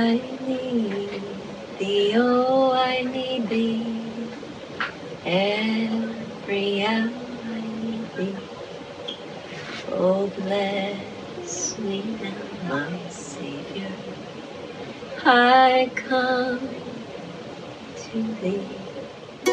I need thee, oh, I need thee. Every hour I need thee. Oh, bless me now, my Savior. I come to thee.